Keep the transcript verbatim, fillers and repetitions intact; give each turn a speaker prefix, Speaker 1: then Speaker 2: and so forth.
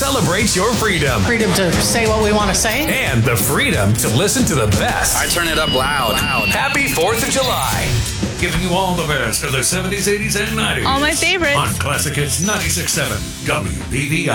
Speaker 1: celebrates your freedom.
Speaker 2: Freedom to say what we want to say.
Speaker 1: And the freedom to listen to the best.
Speaker 3: I turn it up loud. loud.
Speaker 1: Happy fourth of July. Giving you all the best of the seventies, eighties, and nineties.
Speaker 4: All my favorites.
Speaker 1: On Classic Hits ninety-six point seven W B V I.